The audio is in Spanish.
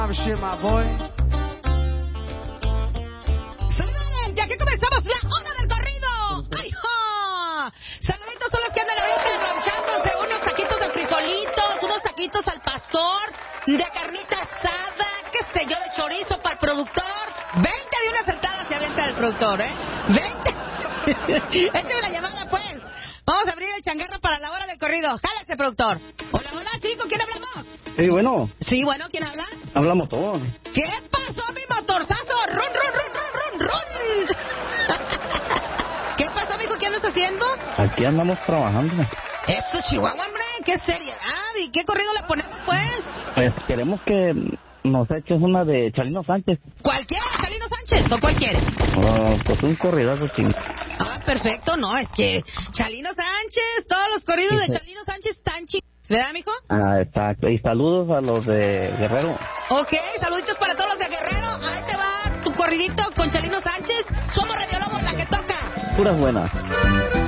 Saluden, ya que comenzamos la hora del corrido. ¡Ay, jo! Saluditos a los que andan ahorita ronchándose unos taquitos de frijolitos, unos taquitos al pastor, de carnita asada, qué sé yo, de chorizo para el productor. 20 de una sentada se avienta el productor, ¿eh? 20. Échame la llamada, pues. Vamos a abrir el changarro para la hora del corrido. Jálese, productor. Hola, hola, sí, ¿con quién hablamos? Sí, bueno. Sí, bueno, ¿quién habla? Hablamos todos. ¿Qué pasó, mi motorzazo? ¡Run, run, run, run, run, run! ¿Qué pasó, mijo? ¿Qué andas haciendo? Aquí andamos trabajando. Eso, Chihuahua, hombre, qué seriedad. ¿Y qué corrido le ponemos, pues? Pues queremos que nos eches una de Chalino Sánchez. ¿Cualquiera de Chalino Sánchez o cuál quiere? Pues un corridazo ching. Ah, perfecto, no, es que Chalino Sánchez, todos los corridos de Chalino Sánchez están chicos, ¿verdad, mijo? Ah, exacto. Y saludos a los de Guerrero. Ok, saluditos para todos los de Guerrero. Ahí te va tu corridito con Chalino Sánchez. Somos Radio Lobo, la que toca. Puras buenas.